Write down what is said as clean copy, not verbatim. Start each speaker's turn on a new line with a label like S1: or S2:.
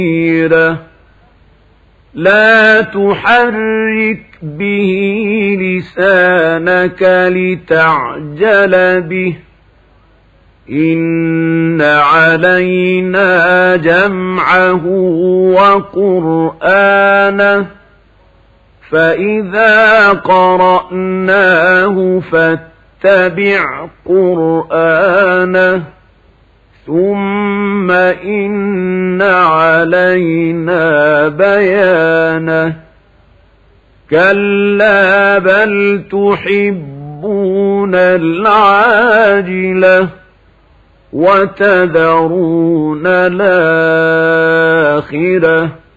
S1: لا تحرك به لسانك لتعجل به إن علينا جمعه وقرآنه فإذا قرأناه فاتبع قرآنه ثم إن علينا بيانه كلا بل تحبون العاجلة وتذرون الآخرة